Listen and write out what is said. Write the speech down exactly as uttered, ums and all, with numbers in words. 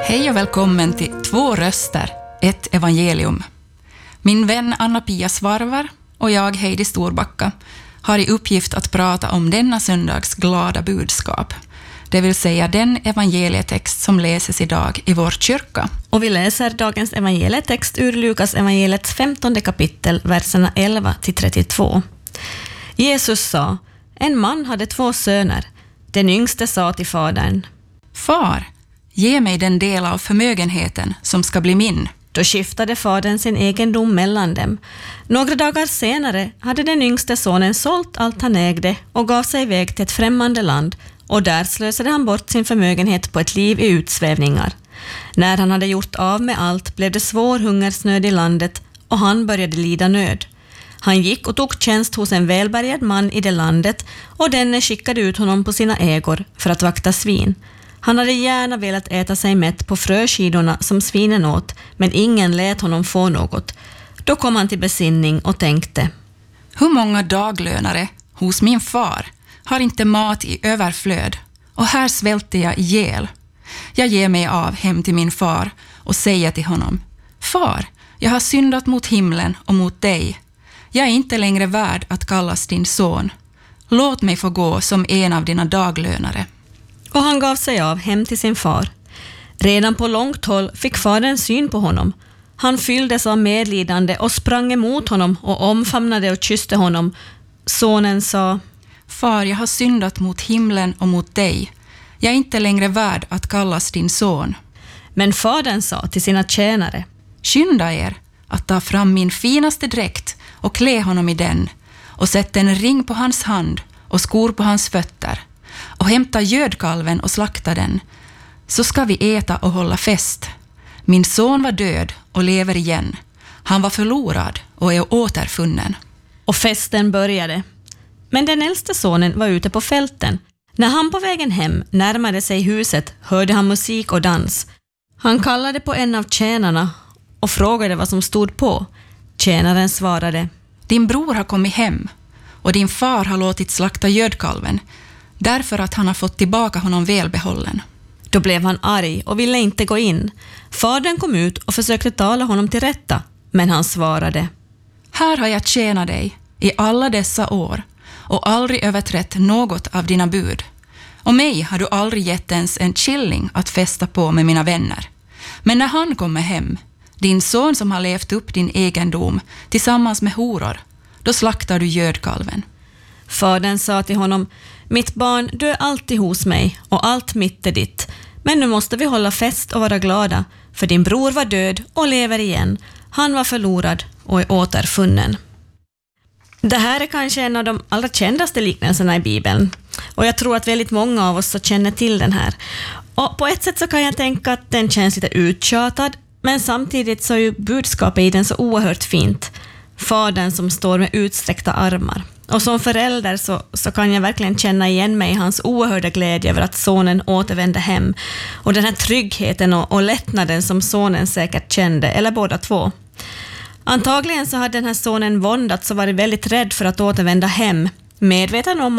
Hej och välkommen till Två röster, ett evangelium. Min vän Anna-Pia Svarvar och jag, Heidi Storbacka, har i uppgift att prata om denna söndags glada budskap. Det vill säga den evangelietext som läses idag i vår kyrka. Och vi läser dagens evangelietext ur Lukas evangeliets femtonde kapitel, verserna elva till trettiotvå. Jesus sa, en man hade två söner. Den yngste sa till fadern, Far, ge mig den del av förmögenheten som ska bli min. Då skiftade fadern sin egendom mellan dem. Några dagar senare hade den yngste sonen sålt allt han ägde och gav sig iväg till ett främmande land, och där slösade han bort sin förmögenhet på ett liv i utsvävningar. När han hade gjort av med allt blev det svår hungersnöd i landet och han började lida nöd. Han gick och tog tjänst hos en välbärgad man i det landet, och denne skickade ut honom på sina ägor för att vakta svin. Han hade gärna velat äta sig mätt på fröskidorna som svinen åt, men ingen lät honom få något. Då kom han till besinning och tänkte, hur många daglönare hos min far har inte mat i överflöd, och här svälter jag ihjäl. Jag ger mig av hem till min far och säger till honom, Far, jag har syndat mot himlen och mot dig. Jag är inte längre värd att kallas din son. Låt mig få gå som en av dina daglönare. Och han gav sig av hem till sin far. Redan på långt håll fick fadern syn på honom. Han fylldes av medlidande och sprang emot honom och omfamnade och kysste honom. Sonen sa, Far, jag har syndat mot himlen och mot dig. Jag är inte längre värd att kallas din son. Men fadern sa till sina tjänare, skynda er att ta fram min finaste dräkt och klä honom i den, och sätt en ring på hans hand och skor på hans fötter, och hämta gödkalven och slakta den, så ska vi äta och hålla fest. Min son var död och lever igen. Han var förlorad och är återfunnen. Och festen började. Men den äldste sonen var ute på fälten. När han på vägen hem närmade sig huset hörde han musik och dans. Han kallade på en av tjänarna och frågade vad som stod på. Tjänaren svarade, din bror har kommit hem och din far har låtit slakta gödkalven, därför att han har fått tillbaka honom välbehållen. Då blev han arg och ville inte gå in. Fadern kom ut och försökte tala honom till rätta, men han svarade, här har jag tjänat dig i alla dessa år och aldrig överträtt något av dina bud. Och mig har du aldrig gett ens en killing att festa på med mina vänner. Men när han kommer hem, din son som har levt upp din egendom tillsammans med horor, då slaktar du gödkalven. Fadern sa till honom, mitt barn, du är alltid hos mig och allt mitt är ditt. Men nu måste vi hålla fest och vara glada, för din bror var död och lever igen. Han var förlorad och är återfunnen. Det här är kanske en av de allra kändaste liknelserna i Bibeln. Och jag tror att väldigt många av oss så känner till den här. Och på ett sätt så kan jag tänka att den känns lite uttjatad, men samtidigt så är ju budskapet i den så oerhört fint. Fadern som står med utsträckta armar. Och som förälder så, så kan jag verkligen känna igen mig i hans oerhörda glädje över att sonen återvände hem. Och den här tryggheten och, och lättnaden som sonen säkert kände, eller båda två. Antagligen så hade den här sonen våndats och varit väldigt rädd för att återvända hem, medveten om